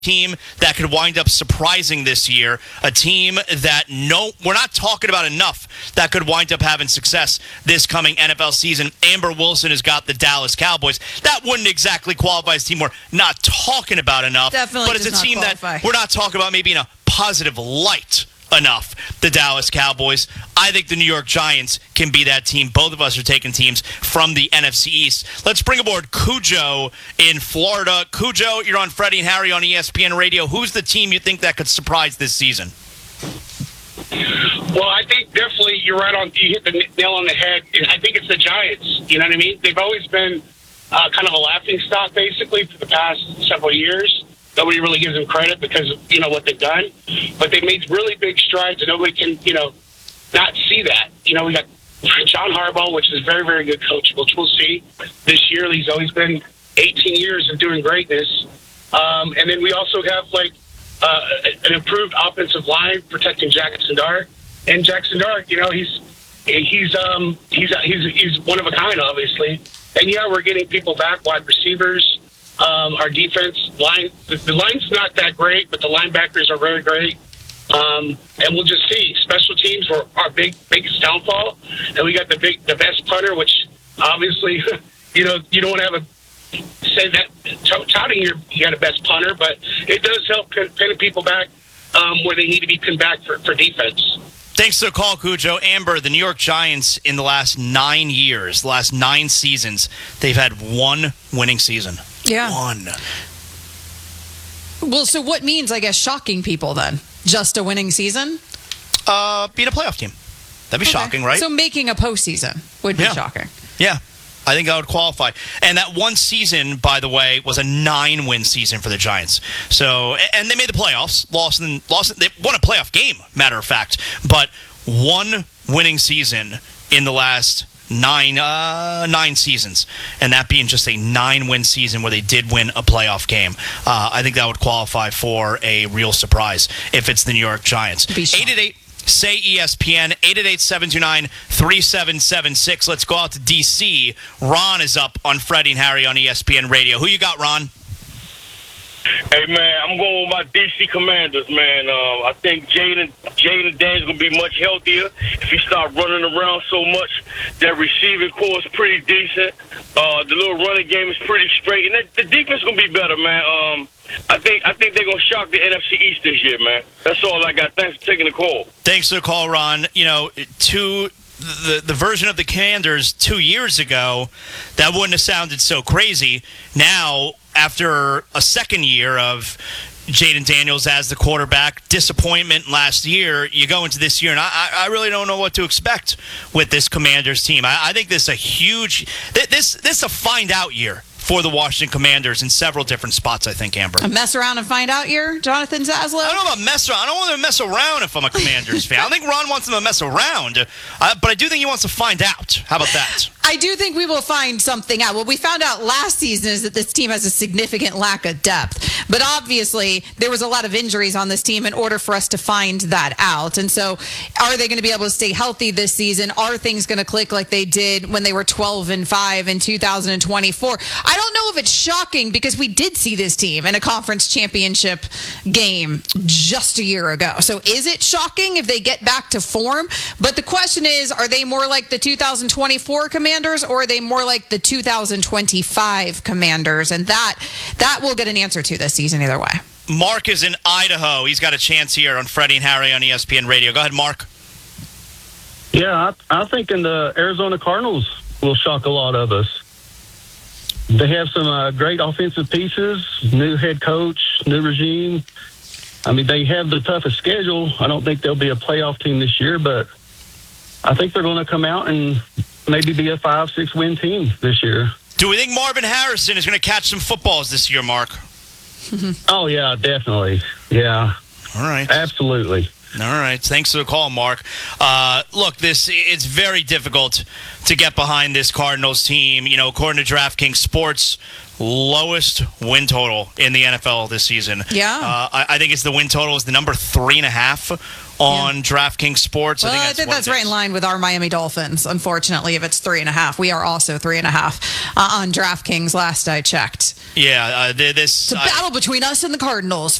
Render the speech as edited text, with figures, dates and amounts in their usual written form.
team that could wind up surprising this year, a team that we're not talking about enough that could wind up having success this coming NFL season. Amber Wilson has got the Dallas Cowboys. That wouldn't exactly qualify as a team we're not talking about enough. Definitely, but it's a team that we're not talking about maybe in a positive light enough. The Dallas Cowboys. I think the New York Giants can be that team. Both of us are taking teams from the NFC East. Let's bring aboard Cujo in Florida. Cujo, you're on Freddie and Harry on ESPN Radio. Who's the team you think that could surprise this season? Well, I think definitely you're right on. You hit the nail on the head. I think it's the Giants. You know what I mean? They've always been kind of a laughing stock, basically, for the past several years. Nobody really gives them credit because of, what they've done. But they made really big strides, and nobody can, not see that. We got John Harbaugh, which is a very, very good coach, which we'll see this year. He's always been 18 years of doing greatness. And then we also have, an improved offensive line protecting Jackson Dart. And Jackson Dart, he's one of a kind, obviously. And, we're getting people back, wide receivers. Our defense line, the line's not that great, but the linebackers are very great. And we'll just see. Special teams were our biggest downfall, and we got the best punter, which obviously, you don't want to have say that touting you got a best punter, but it does help pinning people back where they need to be pinned back for defense. Thanks for the call, Cujo. Amber, the New York Giants in the last 9 years, the last 9 seasons, they've had one winning season. Yeah. One. Well, so what means, I guess, shocking people then? Just a winning season? Being a playoff team. That'd be shocking, right? So making a postseason would be shocking. Yeah. I think that would qualify. And that one season, by the way, was a 9-win season for the Giants. So, and they made the playoffs. They won a playoff game, matter of fact. But one winning season in the last nine seasons, and that being just a 9-win season where they did win a playoff game. I think that would qualify for a real surprise if it's the New York Giants. 888 say ESPN, 888-729-3776. Let's go out to D.C. Ron is up on Freddie and Harry on ESPN Radio. Who you got, Ron? Hey, man, I'm going with my D.C. Commanders, man. I think Jaden Daniels going to be much healthier if he start running around so much. That receiving core is pretty decent. The little running game is pretty straight. And the defense going to be better, man. I think they're going to shock the NFC East this year, man. That's all I got. Thanks for taking the call. Thanks for the call, Ron. The version of the Commanders 2 years ago, that wouldn't have sounded so crazy. Now, after a second year of Jaden Daniels as the quarterback, disappointment last year, you go into this year, and I really don't know what to expect with this Commanders team. I think this is a huge – this is a find-out year for the Washington Commanders in several different spots, I think, Amber. A mess around and find out year, Jonathan Zaslow? I don't know about mess around. I don't want them to mess around if I'm a Commanders fan. I don't think Ron wants them to mess around, but I do think he wants to find out. How about that? I do think we will find something out. What we found out last season is that this team has a significant lack of depth. But obviously, there was a lot of injuries on this team in order for us to find that out. And so, are they going to be able to stay healthy this season? Are things going to click like they did when they were 12-5 in 2024? I don't know if it's shocking because we did see this team in a conference championship game just a year ago. So is it shocking if they get back to form? But the question is, are they more like the 2024 Commanders or are they more like the 2025 Commanders? And that we'll get an answer to this season either way. Mark is in Idaho. He's got a chance here on Freddie and Harry on ESPN Radio. Go ahead, Mark. Yeah, I think the Arizona Cardinals will shock a lot of us. They have some great offensive pieces, new head coach, new regime. I mean, they have the toughest schedule. I don't think they'll be a playoff team this year, but I think they're going to come out and maybe be a 5-6 win team this year. Do we think Marvin Harrison is going to catch some footballs this year, Mark? Oh, yeah, definitely. Yeah. All right. Absolutely. All right. Thanks for the call, Mark. Look, it's very difficult to get behind this Cardinals team. According to DraftKings Sports, lowest win total in the NFL this season. Yeah. I think it's the win total is the number 3.5 on DraftKings Sports. Well, I think that's right in line with our Miami Dolphins. Unfortunately, if it's 3.5, we are also 3.5 on DraftKings. Last I checked. Yeah, It's a battle between us and the Cardinals